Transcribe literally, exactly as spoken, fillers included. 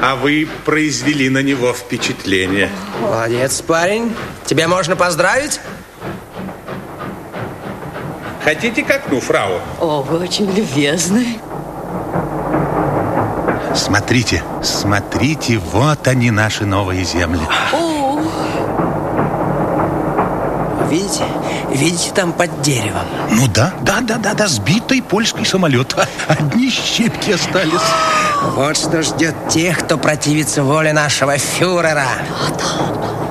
А вы произвели на него впечатление. Молодец, парень. Тебя можно поздравить? Хотите к окну, фрау? О, вы очень любезны. Смотрите, смотрите, вот они, наши новые земли. О. Видите? Видите там под деревом? Ну да, да, да, да, да, сбитый польский самолет. Одни щепки остались. Вот что ждет тех, кто противится воле нашего фюрера.